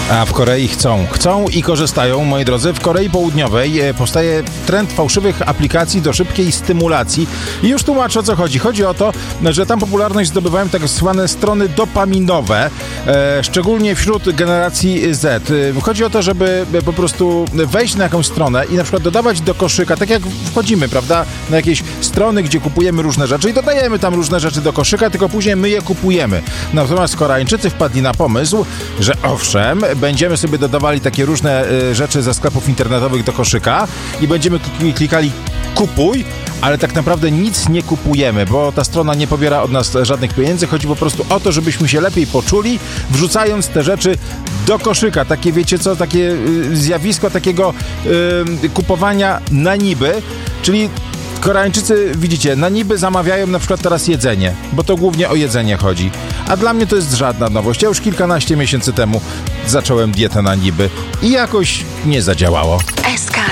A w Korei chcą i korzystają, moi drodzy. W Korei Południowej powstaje trend fałszywych aplikacji do szybkiej stymulacji. I już tłumaczę, o co chodzi. Chodzi o to, że tam popularność zdobywają tak zwane strony dopaminowe, szczególnie wśród generacji Z. Chodzi o to, żeby po prostu wejść na jakąś stronę i na przykład dodawać do koszyka, tak jak wchodzimy, prawda, na jakieś strony, gdzie kupujemy różne rzeczy i dodajemy tam różne rzeczy do koszyka, tylko później my je kupujemy. Natomiast Koreańczycy wpadli na pomysł, że owszem, będziemy sobie dodawali takie różne rzeczy ze sklepów internetowych do koszyka i będziemy klikali kupuj, ale tak naprawdę nic nie kupujemy, bo ta strona nie pobiera od nas żadnych pieniędzy. Chodzi po prostu o to, żebyśmy się lepiej poczuli, wrzucając te rzeczy do koszyka. Takie, wiecie co, takie zjawisko takiego kupowania na niby, czyli Koreańczycy, widzicie, na niby zamawiają na przykład teraz jedzenie, bo to głównie o jedzenie chodzi. A dla mnie to jest żadna nowość. Ja już kilkanaście miesięcy temu zacząłem dietę na niby i jakoś nie zadziałało. SK